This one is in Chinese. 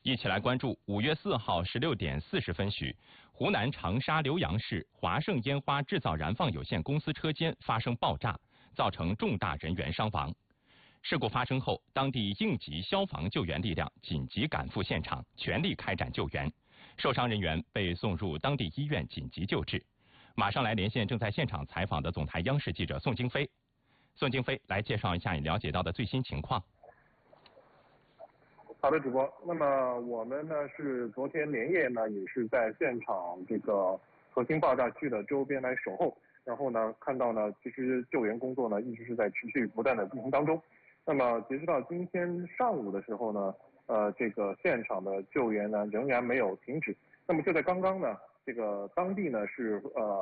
一起来关注5月4号16点40分许，湖南长沙浏阳市华盛烟花制造燃放有限公司车间发生爆炸，造成重大人员伤亡。事故发生后，当地应急消防救援力量紧急赶赴现场，全力开展救援。受伤人员被送入当地医院紧急救治。马上来连线正在现场采访的总台央视记者宋京飞。宋京飞来介绍一下你了解到的最新情况。 好的，主播。那么我们呢是昨天连夜呢也是在现场这个核心爆炸区的周边来守候，然后呢看到呢其实救援工作呢一直是在持续不断的进行当中。那么截止到今天上午的时候呢，这个现场的救援呢仍然没有停止。那么就在刚刚呢，这个当地呢是